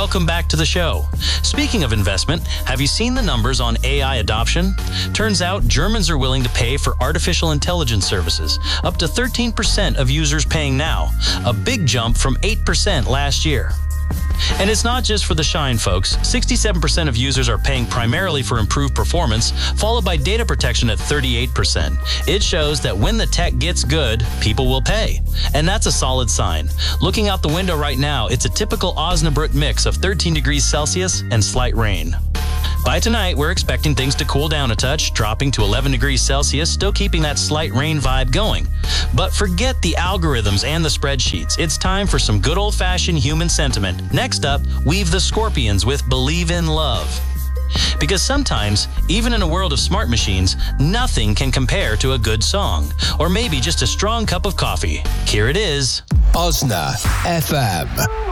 welcome back to the show. Speaking of investment, have you seen the numbers on AI adoption? Turns out Germans are willing to pay for artificial intelligence services, up to 13% of users paying now, a big jump from 8% last year. And it's not just for the shine, folks. 67% of users are paying primarily for improved performance, followed by data protection at 38%. It shows that when the tech gets good, people will pay. And that's a solid sign. Looking out the window right now, it's a typical Osnabrück mix of 13 degrees Celsius and slight rain. By tonight, we're expecting things to cool down a touch, dropping to 11 degrees Celsius, still keeping that slight rain vibe going. But forget the algorithms and the spreadsheets. It's time for some good old-fashioned human sentiment. Next up, Weave the Scorpions with Believe in Love. Because sometimes, even in a world of smart machines, nothing can compare to a good song. Or maybe just a strong cup of coffee. Here it is. Osna FM.